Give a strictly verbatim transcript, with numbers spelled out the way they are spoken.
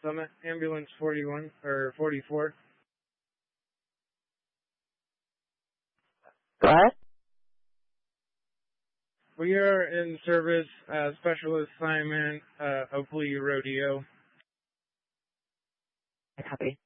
Summit, ambulance forty-one, or forty-four. What? We are in service, uh, special assignment, uh, Oakley Rodeo. I copy.